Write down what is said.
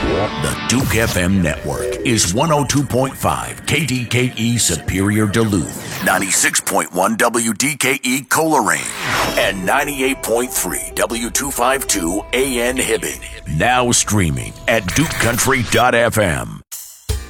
The Duke FM network is 102.5 KDKE Superior Duluth, 96.1 WDKE Coleraine, and 98.3 W252 AN Hibbing. Now streaming at dukecountry.fm.